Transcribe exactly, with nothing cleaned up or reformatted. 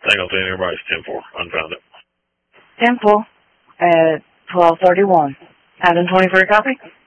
Tango Tango Bryce, ten four, unfounded. ten four at twelve thirty-one. Adam twenty for a copy?